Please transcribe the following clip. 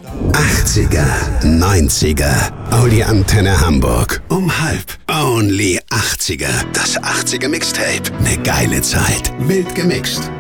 80er, 90er, Audi Antenne Hamburg. Um 1:30. Only 80er. Das 80er Mixtape. Ne geile Zeit. Wild gemixt.